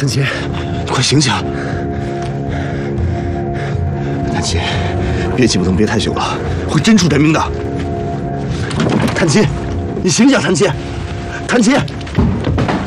探亲，快醒醒！探亲，憋气不能憋太久了，会真出人命的。探亲，你醒醒！探亲，探亲。